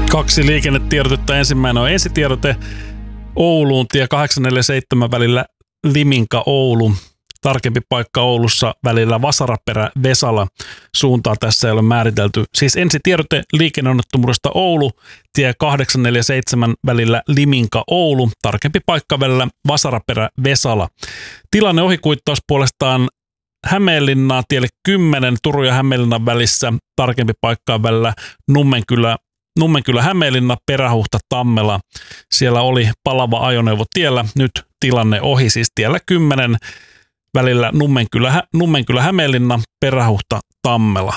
Kaksi liikennetiedotetta. Ensimmäinen on ensitiedote Ouluun tie 847 välillä Liminka-Oulu. Tarkempi paikka Oulussa välillä Vasaraperä-Vesala. Suuntaa tässä ei ole määritelty. Siis ensitiedote liikenneonnettomuudesta Oulu, tie 847 välillä Liminka-Oulu. Tarkempi paikka välillä Vasaraperä-Vesala. Tilanne ohikuittaus puolestaan Hämeenlinnaa tielle 10 Turun ja Hämeenlinnan välissä. Tarkempi paikka on välillä Nummenkylä Hämeenlinna, Perähuhta, Tammela. Siellä oli palava ajoneuvo tiellä. Nyt tilanne ohi, siis tiellä 10 välillä Nummenkylä Hämeenlinna, Perähuhta, Tammela.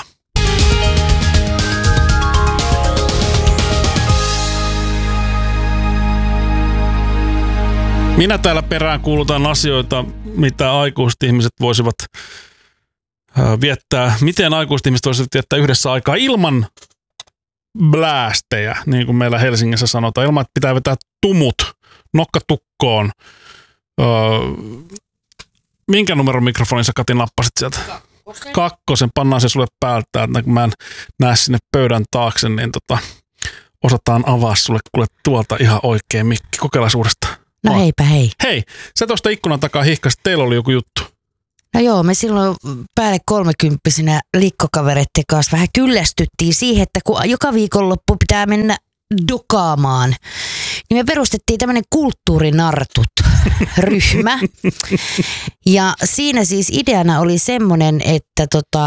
Minä täällä perään kuulutan asioita, mitä aikuiset ihmiset voisivat viettää. Miten aikuiset ihmiset voisivat viettää yhdessä aikaa ilman blästejä, niin kuin meillä Helsingissä sanotaan. Ilman, että pitää vetää tumut nokkatukkoon. Minkä numeron mikrofonin sä, Kati, nappasit sieltä? Kakkosen. Pannaan se sulle päältä, että kun mä en näe sinne pöydän taakse, niin osataan avaa sulle kuule tuolta ihan oikein mikki. Kokeillaan uudestaan. No heipä hei. Hei, sä tuosta ikkunan takaa hihkasit, teillä oli joku juttu. No joo, me silloin päälle 30-vuotiaina likkokavereiden kanssa vähän kyllästyttiin siihen, että kun joka viikonloppu pitää mennä dokaamaan, niin me perustettiin tämmöinen kulttuurinartut-ryhmä. Ja siinä siis ideana oli semmoinen, että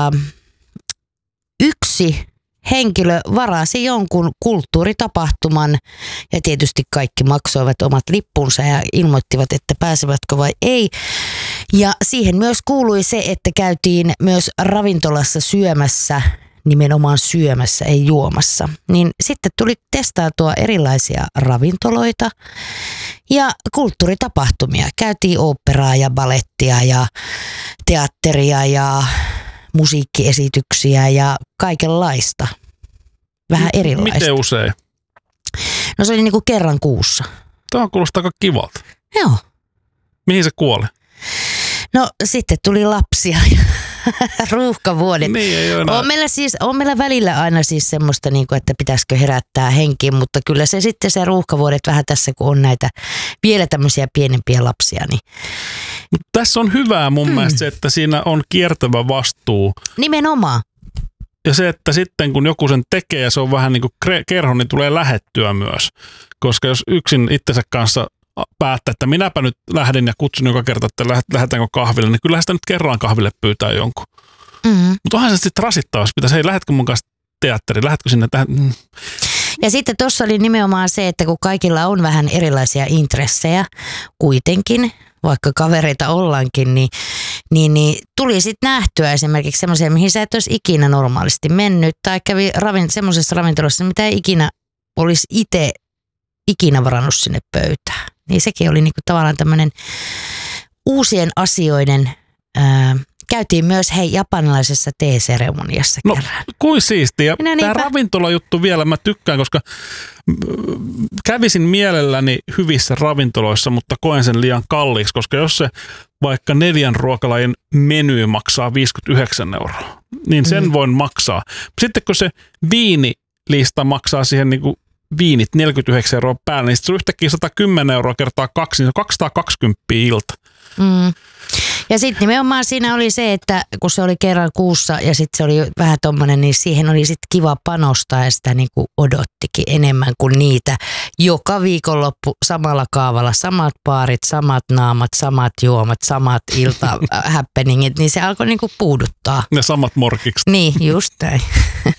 yksi henkilö varasi jonkun kulttuuritapahtuman ja tietysti kaikki maksoivat omat lippunsa ja ilmoittivat, että pääsevätkö vai ei. Ja siihen myös kuului se, että käytiin myös ravintolassa syömässä, nimenomaan syömässä, ei juomassa. Niin sitten tuli testautua erilaisia ravintoloita ja kulttuuritapahtumia. Käytiin oopperaa ja balettia ja teatteria ja musiikkiesityksiä ja kaikenlaista. Vähän erilaista. Miten usein? No se oli niinku kerran kuussa. Tämä kuulostaa aika kivalta. Joo. Mihin se kuoli? No sitten tuli lapsia ja ruuhkavuodet. Niin, ei ole enää. On meillä välillä aina siis semmoista, että pitäisikö herättää henkiin, mutta kyllä se sitten se ruuhkavuodet vähän tässä, kun on näitä vielä tämmöisiä pienempiä lapsia. Niin. Tässä on hyvää mun mielestä se, että siinä on kiertävä vastuu. Nimenomaan. Ja se, että sitten kun joku sen tekee ja se on vähän niin kuin kerho, niin tulee lähettyä myös. Koska jos yksin itsensä kanssa päättää, että minäpä nyt lähden ja kutsun joka kerta, että lähdetäänkö kahville, niin kyllähän sitä nyt kerran kahville pyytää jonkun. Mm-hmm. Mutta onhan se sitten rasittavaa, jos pitäisi, hei, lähdetkö mun kanssa teatteriin, lähdetkö sinne tähän? Ja sitten tuossa oli nimenomaan se, että kun kaikilla on vähän erilaisia intressejä kuitenkin, vaikka kavereita ollaankin, niin tuli sitten nähtyä esimerkiksi semmoisia, mihin sä et olisi ikinä normaalisti mennyt, tai kävi semmoisessa ravintolassa, mitä ei ikinä olisi itse ikinä varannut sinne pöytään. Niin sekin oli niinku tavallaan tämmöinen uusien asioiden, käytiin myös japanilaisessa teeseremoniassa kerran. Kuin siistiä. Tämä ravintolajuttu vielä mä tykkään, koska kävisin mielelläni hyvissä ravintoloissa, mutta koen sen liian kalliiksi, koska jos se vaikka 4 ruokalajin meny maksaa 59 €, niin sen voin maksaa. Sitten kun se viinilista maksaa siihen niinku viinit 49 € päälle, niin sitten se on yhtäkkiä 110 € kertaa 2, niin se on 220 ilta. Mm. Ja sitten nimenomaan siinä oli se, että kun se oli kerran kuussa ja sitten se oli vähän tommonen, niin siihen oli sitten kiva panostaa ja sitä niin kuin odottikin enemmän kuin niitä. Joka viikonloppu samalla kaavalla, samat baarit, samat naamat, samat juomat, samat ilta-happeningit, niin se alkoi niin kuin puuduttaa. Ne samat morkikset. Niin, just näin.